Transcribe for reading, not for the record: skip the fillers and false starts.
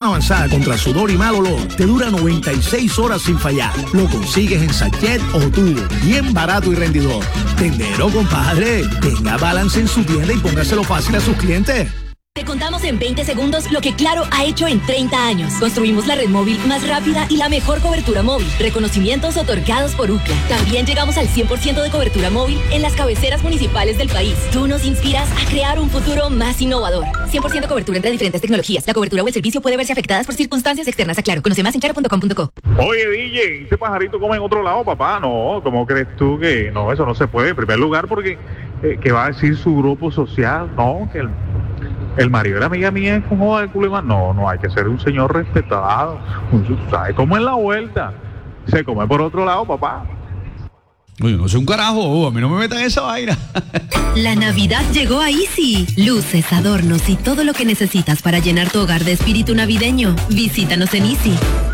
avanzada contra sudor y mal olor. Te dura 96 horas sin fallar. Lo consigues en sachet o tubo. Bien barato y rendidor. Tendero, compadre. Tenga balance en su tienda y póngaselo fácil a sus clientes. Te contamos en 20 segundos lo que Claro ha hecho en 30 años. Construimos la red móvil más rápida y la mejor cobertura móvil. Reconocimientos otorgados por UCLA. También llegamos al 100% de cobertura móvil en las cabeceras municipales del país. Tú nos inspiras a crear un futuro más innovador. 100% cobertura entre diferentes tecnologías. La cobertura o el servicio puede verse afectadas por circunstancias externas a Claro. Conoce más en claro.com.co. Oye, DJ, ese pajarito come en otro lado, papá. No, ¿cómo crees tú que no? Eso no se puede. En primer lugar, porque ¿qué va a decir su grupo social? No, que el marido de la amiga mía es con joda de culema. No, hay que ser un señor respetado. ¿Sabes cómo es la vuelta? Se come por otro lado, papá. Oye, no sé un carajo, a mí no me metan en esa vaina. La Navidad llegó a Easy. Luces, adornos y todo lo que necesitas para llenar tu hogar de espíritu navideño. Visítanos en Easy.